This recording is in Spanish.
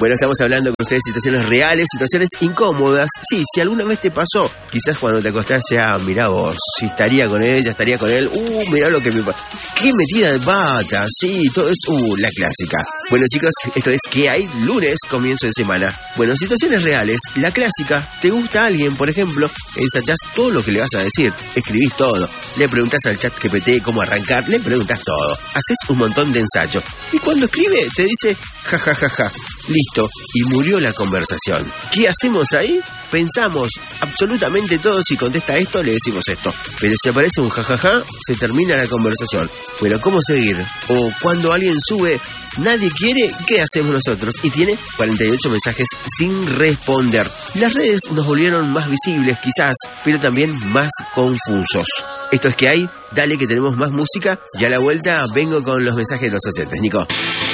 Bueno, estamos hablando con ustedes de situaciones reales, situaciones incómodas. Sí, si alguna vez te pasó, quizás cuando te acostaste, mirá vos, si estaría con ella, estaría con él, mirá lo que me pasa. ¡Qué metida de pata! Sí, todo es, la clásica. Bueno, chicos, esto es ¿Qué hay? Lunes, comienzo de semana. Bueno, situaciones reales, la clásica, te gusta alguien, por ejemplo, ensayás todo lo que le vas a decir, escribís todo, le preguntás al chat GPT cómo arrancar, le preguntás todo, haces un montón de ensayo. Y cuando escribe, te dice, ja. Listo, y murió la conversación. ¿Qué hacemos ahí? Pensamos absolutamente todo. Si contesta esto, le decimos esto. Pero si aparece un jajaja, se termina la conversación. Bueno, ¿cómo seguir? O cuando alguien sube, nadie quiere, ¿qué hacemos nosotros? Y tiene 48 mensajes sin responder. Las redes nos volvieron más visibles, quizás, pero también más confusos. Esto es ¿Qué hay? Dale que tenemos más música y a la vuelta vengo con los mensajes de los oyentes. Nico.